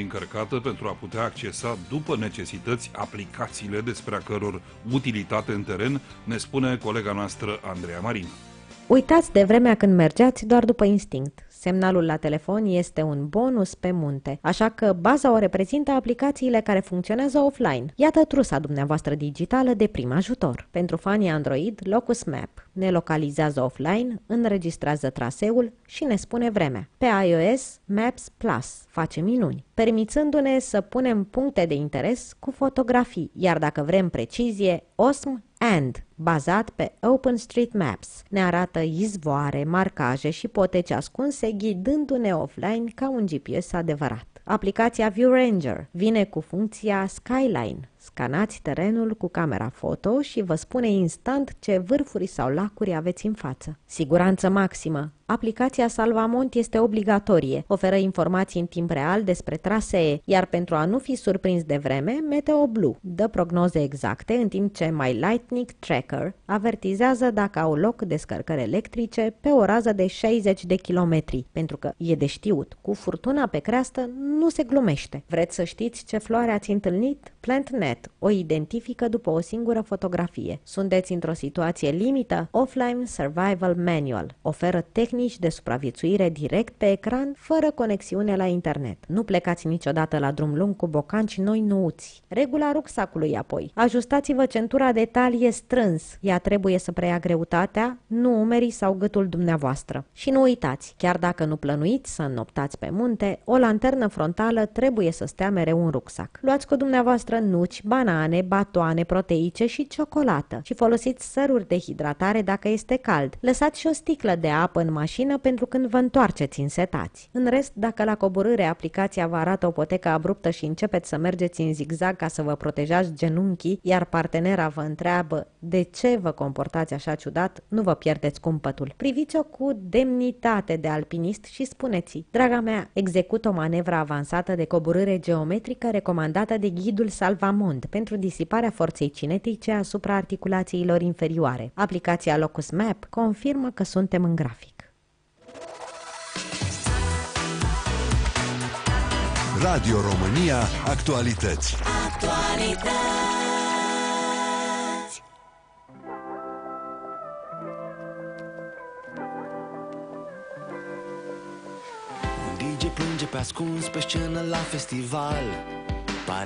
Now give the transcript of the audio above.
încărcată pentru a putea accesa după necesități aplicațiile despre a căror utilitate în teren ne spune colega noastră Andreea Marin. Uitați de vremea când mergeați doar după instinct. Semnalul la telefon este un bonus pe munte, așa că baza o reprezintă aplicațiile care funcționează offline. Iată trusa dumneavoastră digitală de prim ajutor. Pentru fanii Android, Locus Map ne localizează offline, înregistrează traseul și ne spune vremea. Pe iOS, Maps Plus face minuni, permițându-ne să punem puncte de interes cu fotografii, iar dacă vrem precizie, OSM And, bazat pe OpenStreetMaps, ne arată izvoare, marcaje și poteci ascunse, ghidându-ne offline ca un GPS adevărat. Aplicația View Ranger vine cu funcția Skyline. Scanați terenul cu camera foto și vă spune instant ce vârfuri sau lacuri aveți în față. Siguranță maximă. Aplicația Salvamont este obligatorie, oferă informații în timp real despre trasee, iar pentru a nu fi surprins de vreme, Meteo Blue dă prognoze exacte, în timp ce My Lightning Tracker avertizează dacă au loc descărcări electrice pe o rază de 60 de kilometri, pentru că e de știut, cu furtuna pe creastă nu se glumește. Vreți să știți ce floare ați întâlnit? PlantNet o identifică după o singură fotografie. Sunteți într-o situație limită? Offline Survival Manual oferă tehnici de supraviețuire direct pe ecran, fără conexiune la internet. Nu plecați niciodată la drum lung cu bocanci noi nouți. Regula rucsacului apoi. Ajustați-vă centura de talie strâns. Ea trebuie să preia greutatea, nu umerii sau gâtul dumneavoastră. Și nu uitați, chiar dacă nu plănuiți să înnoptați pe munte, o lanternă frontală trebuie să stea mereu în rucsac. Luați cu dumneavoastră nuci, banane, batoane proteice și ciocolată și folosiți săruri de hidratare dacă este cald. Lăsați și o sticlă de apă în mașină pentru când vă întoarceți însetați. În rest, dacă la coborâre aplicația vă arată o potecă abruptă și începeți să mergeți în zigzag ca să vă protejați genunchii, iar partenera vă întreabă de ce vă comportați așa ciudat, nu vă pierdeți cumpătul. Priviți-o cu demnitate de alpinist și spuneți-i: draga mea, execut o manevră avansată de coborâre geometrică recomandată de ghidul Salvamont pentru disiparea forței cinetice asupra articulațiilor inferioare. Aplicația Locus Map confirmă că suntem în grafic. Radio România Actualități. Un DJ plânge pe ascuns pe scenă la festival.